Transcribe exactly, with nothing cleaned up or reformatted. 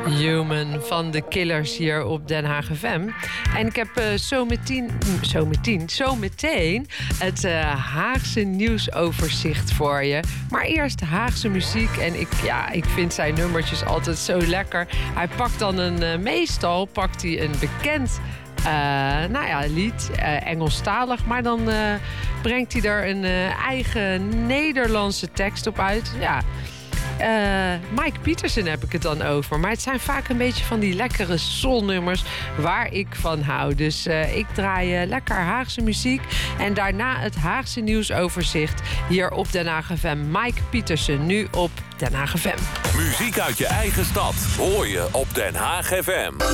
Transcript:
Human van de Killers hier op Den Haag F M. En ik heb uh, zo meteen, zo meteen, zo meteen het uh, Haagse nieuwsoverzicht voor je. Maar eerst Haagse muziek. En ik, ja, ik vind zijn nummertjes altijd zo lekker. Hij pakt dan een, uh, meestal pakt hij een bekend Uh, nou ja, lied, uh, Engelstalig, maar dan uh, brengt hij er een uh, eigen Nederlandse tekst op uit. Ja, uh, Mike Pietersen heb ik het dan over. Maar het zijn vaak een beetje van die lekkere soulnummers waar ik van hou. Dus uh, ik draai uh, lekker Haagse muziek. En daarna het Haagse nieuwsoverzicht hier op Den Haag F M. Mike Pietersen, nu op Den Haag F M. Muziek uit je eigen stad hoor je op Den Haag F M.